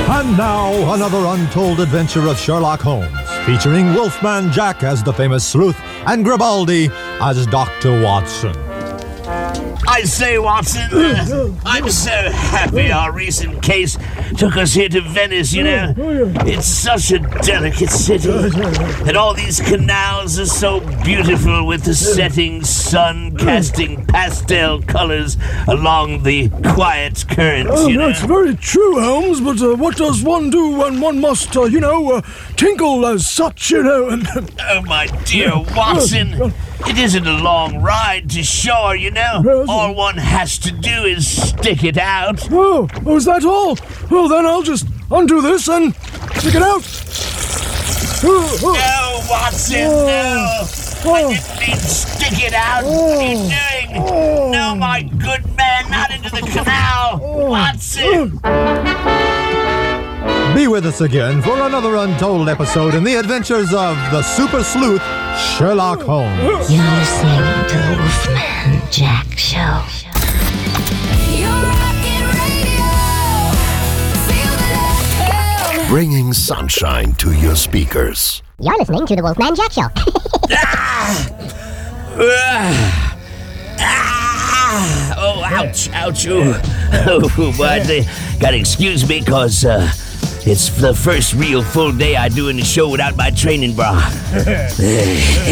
And now, another untold adventure of Sherlock Holmes, featuring Wolfman Jack as the famous sleuth and Gribaldi as Dr. Watson. I say, Watson, I'm so happy our recent case took us here to Venice, you know. It's such a delicate city. And all these canals are so beautiful with the setting sun casting pastel colors along the quiet currents, you know. That's very true, Holmes, but what does one do when one must, tinkle as such, you know? Oh, my dear Watson, it isn't a long ride to shore, you know. All one has to do is stick it out. Oh, is that all? Well, then I'll just undo this and stick it out. No, Watson, no. I didn't mean stick it out. What are you doing? No, my good man, not into the canal. Watson! Be with us again for another untold episode in the adventures of the super sleuth, Sherlock Holmes. You're listening to the Wolfman Jack Show. Bringing sunshine to your speakers. You're listening to the Wolfman Jack Show. Oh, ouch, ouch. Oh, but gotta excuse me, cause it's the first real full day I do in the show without my training bra.